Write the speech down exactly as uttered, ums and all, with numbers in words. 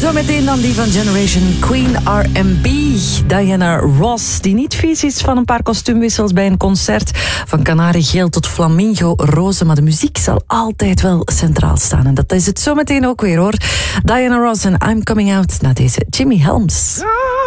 Zometeen dan die van Generation Queen R en B. Diana Ross, die niet vies is van een paar kostuumwissels bij een concert. Van kanariegeel tot flamingo roze. Maar de muziek zal altijd wel centraal staan. En dat is het zometeen ook weer hoor. Diana Ross en I'm Coming Out na deze Jimmy Helms.